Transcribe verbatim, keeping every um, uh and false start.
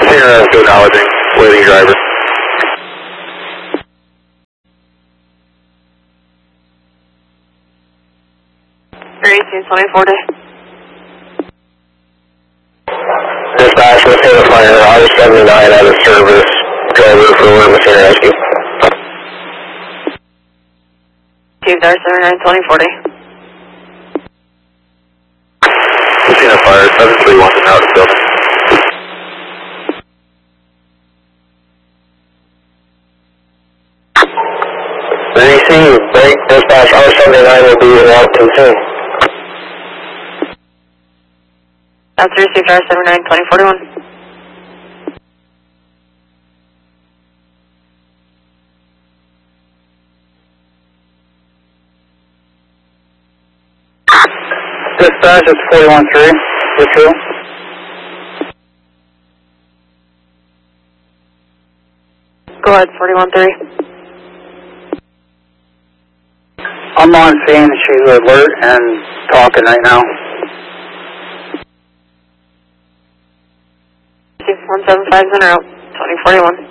Sierra is acknowledging, waiting driver. eighteen twenty forty. Dispatch, Messina Fire, I seventy-nine out of service, driver for Messina Rescue. Received R seventy-nine twenty forty. Messina Fire, seven three one to out of building. Receive, break, dispatch, R seventy-nine will be in route too soon. That's received R seventy-nine twenty forty-one. Dispatch, it's forty-one three, you true? Go ahead, forty-one three. I'm on scene, she's alert and talking right now. one seven five is en route, twenty forty-one.